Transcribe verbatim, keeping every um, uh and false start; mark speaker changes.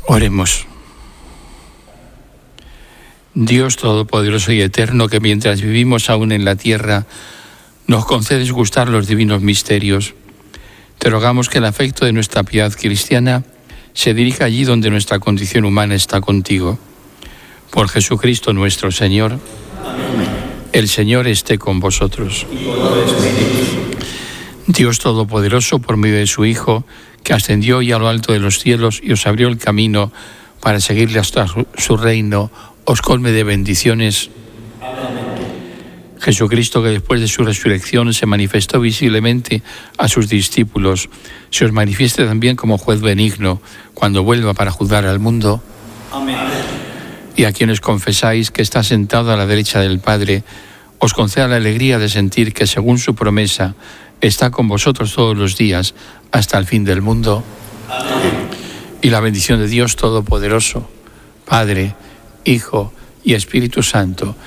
Speaker 1: Oremos. Dios Todopoderoso y Eterno, que mientras vivimos aún en la tierra, nos concedes gustar los divinos misterios. Te rogamos que el afecto de nuestra piedad cristiana se dirija allí donde nuestra condición humana está contigo. Por Jesucristo nuestro Señor. Amén. El Señor esté con vosotros. Y con tu espíritu. Dios Todopoderoso, por medio de su Hijo, que ascendió y a lo alto de los cielos y os abrió el camino para seguirle hasta su reino, os colme de bendiciones. Amén. Jesucristo, que después de su resurrección se manifestó visiblemente a sus discípulos, se os manifieste también como juez benigno cuando vuelva para juzgar al mundo. Amén. Y a quienes confesáis que está sentado a la derecha del Padre, os conceda la alegría de sentir que, según su promesa, está con vosotros todos los días hasta el fin del mundo. Amén. Y la bendición de Dios Todopoderoso, Padre, Hijo y Espíritu Santo,